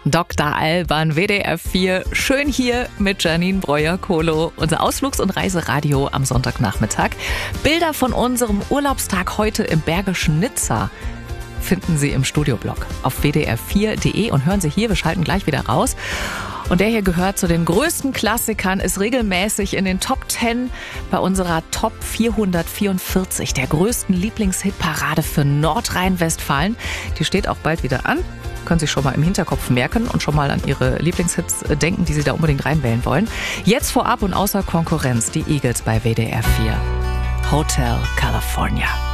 Dr. Alban, WDR 4. Schön hier mit Janine Breuer-Kohlo. Unser Ausflugs- und Reiseradio am Sonntagnachmittag. Bilder von unserem Urlaubstag heute im bergischen Nizza finden Sie im Studioblog auf wdr4.de und hören Sie hier, wir schalten gleich wieder raus. Und der hier gehört zu den größten Klassikern, ist regelmäßig in den Top 10 bei unserer Top 444, der größten Lieblingshitparade für Nordrhein-Westfalen. Die steht auch bald wieder an. Können Sie schon mal im Hinterkopf merken und schon mal an Ihre Lieblingshits denken, die Sie da unbedingt reinwählen wollen. Jetzt vorab und außer Konkurrenz die Eagles bei WDR 4. Hotel California.